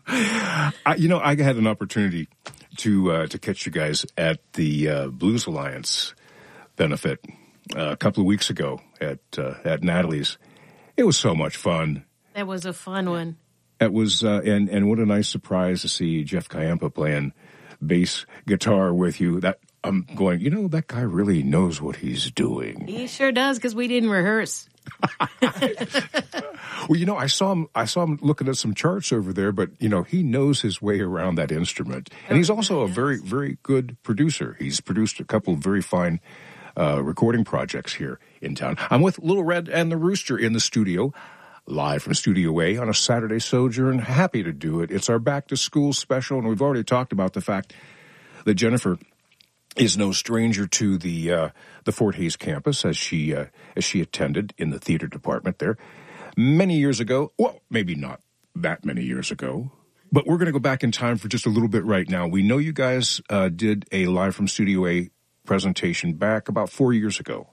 I had an opportunity to catch you guys at the Blues Alliance benefit a couple of weeks ago at Natalie's. It was so much fun. That was a fun one. It was, and what a nice surprise to see Jeff Kayampa playing bass guitar with you. That I'm going, that guy really knows what he's doing. He sure does, because we didn't rehearse. Well, I saw him looking at some charts over there, but he knows his way around that instrument, and he's also a very, very good producer. He's produced a couple of very fine recording projects here in town. I'm with Little Red and the Rooster in the studio, live from Studio A on a Saturday Sojourn. Happy to do it. It's our back to school special, and we've already talked about the fact that Jennifer is no stranger to the Fort Hays campus as she attended in the theater department there many years ago. Well, maybe not that many years ago, but we're going to go back in time for just a little bit right now. We know you guys did a live from Studio A presentation back about 4 years ago.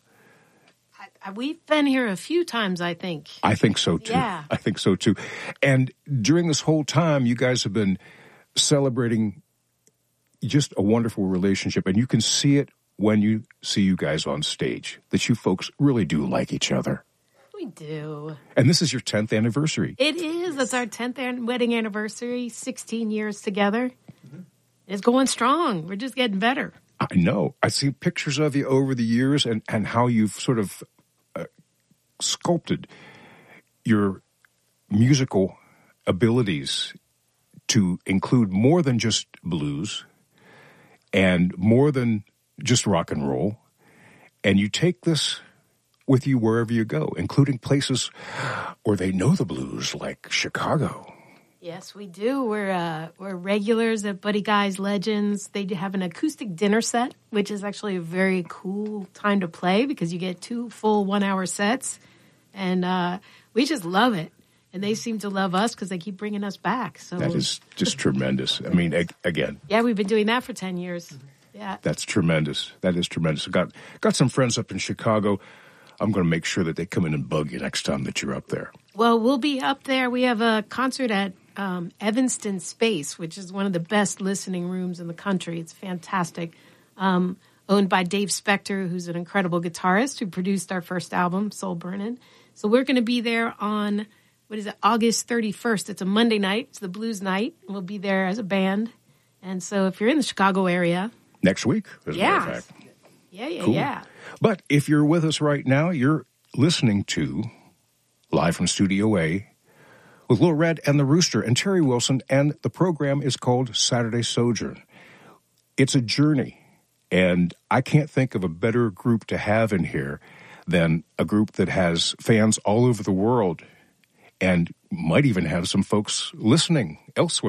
We've been here a few times, I think. I think so, too. Yeah. I think so, too. And during this whole time, you guys have been celebrating just a wonderful relationship, and you can see it when you see you guys on stage, that you folks really do like each other. We do. And this is your 10th anniversary. It is. That's our 10th wedding anniversary, 16 years together. Mm-hmm. It's going strong. We're just getting better. I know. I see pictures of you over the years and how you've sort of sculpted your musical abilities to include more than just blues and more than just rock and roll. And you take this with you wherever you go, including places where they know the blues, like Chicago. Yes, we do. We're regulars at Buddy Guy's Legends. They have an acoustic dinner set, which is actually a very cool time to play because you get 2 full 1-hour sets. And we just love it. And they seem to love us because they keep bringing us back. So that is just tremendous. I mean, again. Yeah, we've been doing that for 10 years. Yeah. That's tremendous. That is tremendous. Got some friends up in Chicago. I'm going to make sure that they come in and bug you next time that you're up there. Well, we'll be up there. We have a concert at Evanston Space, which is one of the best listening rooms in the country. It's fantastic. Owned by Dave Spector, who's an incredible guitarist who produced our first album, Soul Burnin'. So we're going to be there on, August 31st. It's a Monday night. It's the blues night. We'll be there as a band. And so if you're in the Chicago area. Next week, as a matter of fact. Yeah, cool. Yeah. But if you're with us right now, you're listening to Live from Studio A with Little Red and the Rooster and Terry Wilson, and the program is called Saturday Sojourn. It's a journey, and I can't think of a better group to have in here than a group that has fans all over the world and might even have some folks listening elsewhere.